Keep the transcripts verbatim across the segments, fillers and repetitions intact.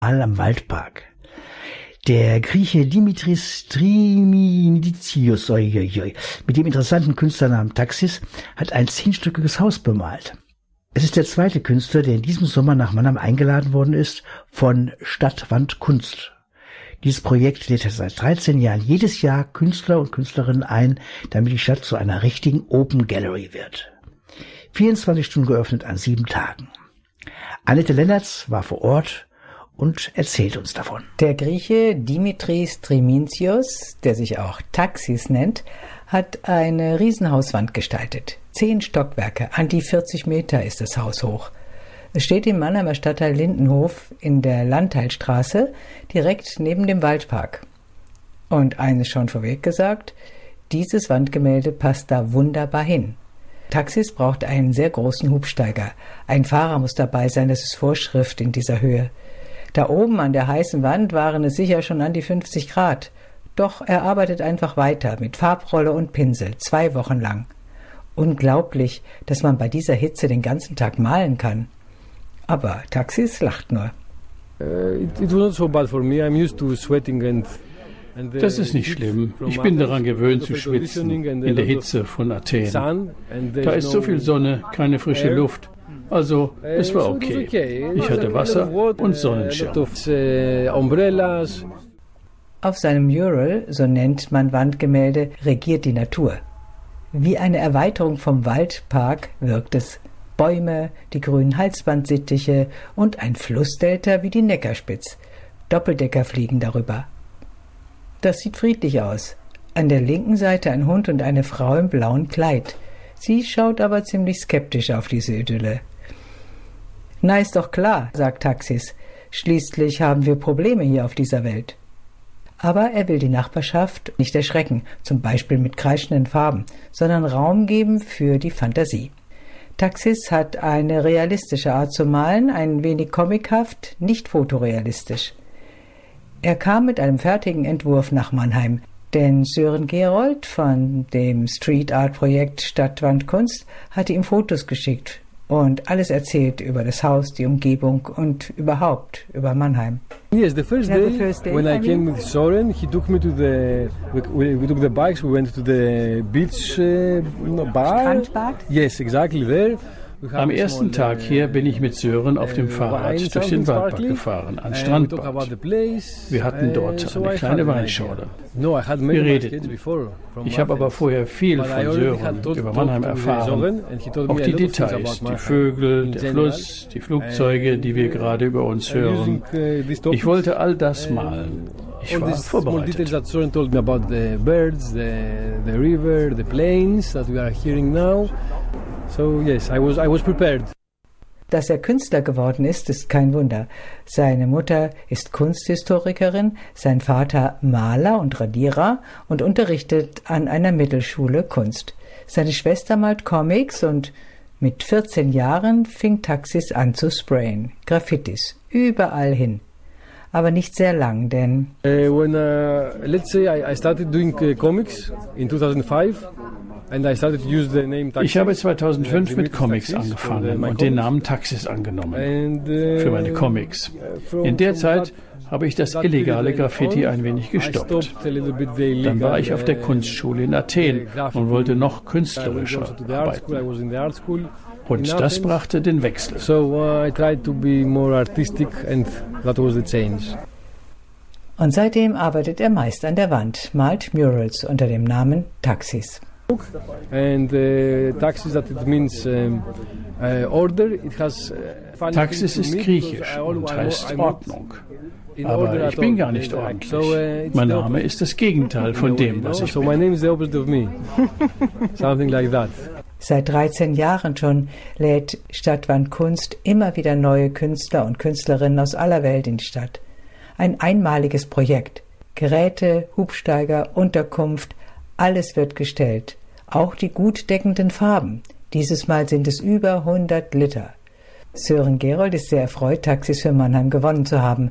am Waldpark. Der Grieche Dimitris Triminitius mit dem interessanten Künstlernamen Taxis hat ein zehnstöckiges Haus bemalt. Es ist der zweite Künstler, der in diesem Sommer nach Mannheim eingeladen worden ist von Stadtwand Kunst. Dieses Projekt lädt seit dreizehn Jahren jedes Jahr Künstler und Künstlerinnen ein, damit die Stadt zu einer richtigen Open Gallery wird. vierundzwanzig Stunden geöffnet an sieben Tagen. Annette Lennertz war vor Ort und erzählt uns davon. Der Grieche Dimitris Trimintios, der sich auch Taxis nennt, hat eine Riesenhauswand gestaltet. Zehn Stockwerke, an die vierzig Meter ist das Haus hoch. Es steht im Mannheimer Stadtteil Lindenhof in der Landteilstraße, direkt neben dem Waldpark. Und eines schon vorweg gesagt, dieses Wandgemälde passt da wunderbar hin. Taxis braucht einen sehr großen Hubsteiger. Ein Fahrer muss dabei sein, das ist Vorschrift in dieser Höhe. Da oben an der heißen Wand waren es sicher schon an die fünfzig Grad. Doch er arbeitet einfach weiter mit Farbrolle und Pinsel, zwei Wochen lang. Unglaublich, dass man bei dieser Hitze den ganzen Tag malen kann. Aber Taxis lacht nur. Das ist nicht schlimm. Ich bin daran gewöhnt zu schwitzen, in der Hitze von Athen. Da ist so viel Sonne, keine frische Luft. Also, es war okay. Ich hatte Wasser und Sonnenschirm. Auf seinem Mural, so nennt man Wandgemälde, regiert die Natur. Wie eine Erweiterung vom Waldpark wirkt es. Bäume, die grünen Halsbandsittiche und ein Flussdelta wie die Neckarspitz. Doppeldecker fliegen darüber. Das sieht friedlich aus. An der linken Seite ein Hund und eine Frau im blauen Kleid. Sie schaut aber ziemlich skeptisch auf diese Idylle. Na, ist doch klar, sagt Taxis. Schließlich haben wir Probleme hier auf dieser Welt. Aber er will die Nachbarschaft nicht erschrecken, zum Beispiel mit kreischenden Farben, sondern Raum geben für die Fantasie. Taxis hat eine realistische Art zu malen, ein wenig comichaft, nicht fotorealistisch. Er kam mit einem fertigen Entwurf nach Mannheim, denn Sören Gerold von dem Street Art Projekt Stadtwand Kunst hatte ihm Fotos geschickt und alles erzählt über das Haus, die Umgebung und überhaupt über Mannheim. Yes, the first day, yeah, the first day when I, I came mean, with Soren, he took me to the, we, we took the bikes, we went to the beach uh, bar. Strandbad? Yes, exactly there. Am ersten Tag hier bin ich mit Sören auf dem Fahrrad durch den Waldpark gefahren, ans Strandbad. Wir hatten dort eine kleine Weinschorle. Wir redeten. Ich habe aber vorher viel von Sören über Mannheim erfahren. Auch die Details, die Vögel, der Fluss, die Flugzeuge, die wir gerade über uns hören. Ich wollte all das malen. Ich war vorbereitet. So yes, I was I was prepared. Dass er Künstler geworden ist, ist kein Wunder. Seine Mutter ist Kunsthistorikerin, sein Vater Maler und Radierer und unterrichtet an einer Mittelschule Kunst. Seine Schwester malt Comics und mit vierzehn Jahren fing Taxis an zu sprayen. Graffitis, überall hin. Aber nicht sehr lang, denn uh, when uh, let's say I, I started doing uh, comics in two thousand five. Ich habe zweitausendfünf mit Comics angefangen und den Namen Taxis angenommen für meine Comics. In der Zeit habe ich das illegale Graffiti ein wenig gestoppt. Dann war ich auf der Kunstschule in Athen und wollte noch künstlerischer arbeiten. Und das brachte den Wechsel. Und seitdem arbeitet er meist an der Wand, malt Murals unter dem Namen Taxis. And uh, Taxis, that it means um, uh, order. It has uh, Taxis ist griechisch und heißt Ordnung. Aber ich bin gar nicht ordentlich. Mein Name ist das Gegenteil von dem, was ich bin. So my name is the opposite of me. Something like that. Seit dreizehn Jahren schon lädt Stadtwand Kunst immer wieder neue Künstler und Künstlerinnen aus aller Welt in die Stadt. Ein einmaliges Projekt. Geräte, Hubsteiger, Unterkunft, alles wird gestellt. Auch die gut deckenden Farben. Dieses Mal sind es über hundert Liter. Sören Gerold ist sehr erfreut, Taxis für Mannheim gewonnen zu haben.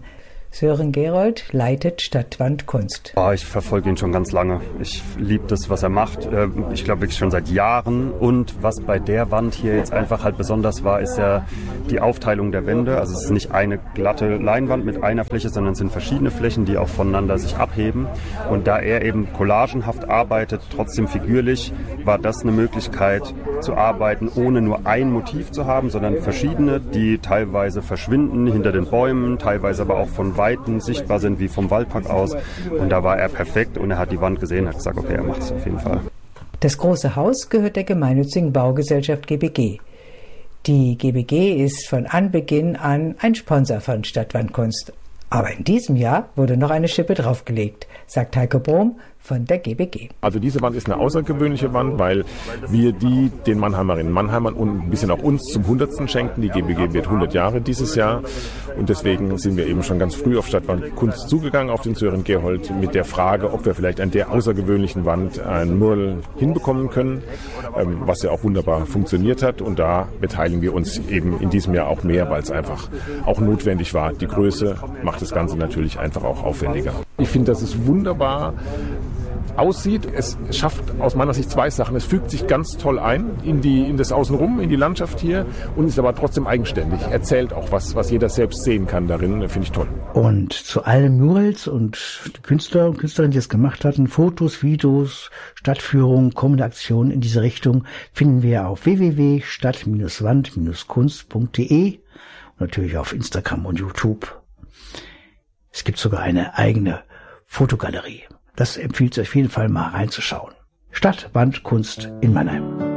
Sören Gerold leitet Stadtwandkunst. Oh, ich verfolge ihn schon ganz lange. Ich liebe das, was er macht. Ich glaube wirklich schon seit Jahren. Und was bei der Wand hier jetzt einfach halt besonders war, ist ja die Aufteilung der Wände. Also es ist nicht eine glatte Leinwand mit einer Fläche, sondern es sind verschiedene Flächen, die auch voneinander sich abheben. Und da er eben collagenhaft arbeitet, trotzdem figürlich, war das eine Möglichkeit zu arbeiten, ohne nur ein Motiv zu haben, sondern verschiedene, die teilweise verschwinden hinter den Bäumen, teilweise aber auch von Weitem sichtbar sind, wie vom Waldpark aus. Und da war er perfekt und er hat die Wand gesehen, hat gesagt, okay, er macht es auf jeden Fall. Das große Haus gehört der gemeinnützigen Baugesellschaft G B G. Die G B G ist von Anbeginn an ein Sponsor von Stadtwandkunst. Aber in diesem Jahr wurde noch eine Schippe draufgelegt, sagt Heiko Brom von der G B G. Also diese Wand ist eine außergewöhnliche Wand, weil wir die den Mannheimerinnen, Mannheimern und ein bisschen auch uns zum hundertsten schenken. Die G B G wird hundert Jahre dieses Jahr und deswegen sind wir eben schon ganz früh auf Stadtwandkunst zugegangen, auf den Sören Gerold, mit der Frage, ob wir vielleicht an der außergewöhnlichen Wand ein Mural hinbekommen können, was ja auch wunderbar funktioniert hat. Und da beteiligen wir uns eben in diesem Jahr auch mehr, weil es einfach auch notwendig war. Die Größe macht das Ganze natürlich einfach auch aufwendiger. Ich finde, das ist wunderbar aussieht. Es schafft aus meiner Sicht zwei Sachen. Es fügt sich ganz toll ein in, die, in das Außenrum, in die Landschaft hier und ist aber trotzdem eigenständig. Erzählt auch was, was jeder selbst sehen kann darin. Finde ich toll. Und zu allen Murals und Künstler und Künstlerinnen, die es gemacht hatten, Fotos, Videos, Stadtführungen, kommende Aktionen in diese Richtung finden wir auf w w w punkt stadt wand kunst punkt d e und natürlich auf Instagram und YouTube. Es gibt sogar eine eigene Fotogalerie. Das empfiehlt sich auf jeden Fall mal reinzuschauen. Stadtwandkunst in Mannheim.